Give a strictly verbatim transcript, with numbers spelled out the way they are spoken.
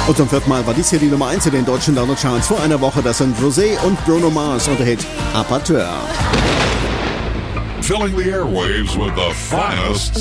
Und zum vierten Mal war dies hier die Nummer eins in den deutschen Download-Charts. Vor einer Woche, das sind Rosé und Bruno Mars und der Hit Apateur. Filling the airwaves with the finest